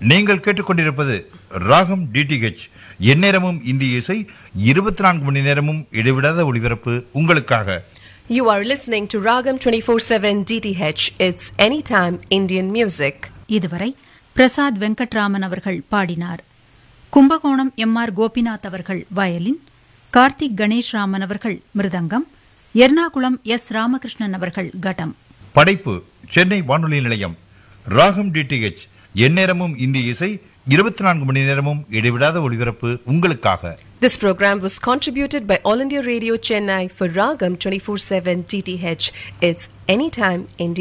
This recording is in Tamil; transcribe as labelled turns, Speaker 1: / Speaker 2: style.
Speaker 1: நீங்கள் கேட்டுக்கொண்டிருப்பது ராகம் டிடிஹெச். எந்நேரமும் இந்திய இசை, 24 மணி நேரமும் இடைவிடாத ஒளிபரப்பு உங்களுக்காக.
Speaker 2: You are listening to Ragam 24/7 DTH. It's anytime Indian music.
Speaker 3: இதுவரை பிரசாத் வெங்கட்ராமன் அவர்கள் பாடினார். கும்பகோணம் எம்.ஆர். கோபிநாத் அவர்கள் வயலின், கார்த்திக் கணேஷ் ராமன் அவர்கள் மிருதங்கம், எர்ணாகுளம் எஸ். ராமகிருஷ்ணன் அவர்கள் கடம்.
Speaker 1: படைப்பு சென்னை வானொலி நிலையம். ராகம் டிடிஹெச், எந்நேரமும் இந்திய இசை, 24 மணி நேரமும் இடைவிடாத ஒளிபரப்பு உங்களுக்காக.
Speaker 2: This program was contributed by All India Radio Chennai for Ragam 24/7 DTH. It's anytime Indian